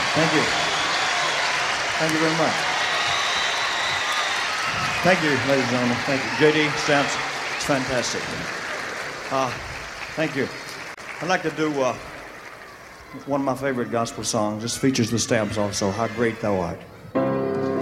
Thank you. Thank you very much. Thank you, ladies and gentlemen. Thank you. JD, Stamps, it's fantastic. Thank you. I'd like to do one of my favorite gospel songs. This features the Stamps also, How Great Thou Art.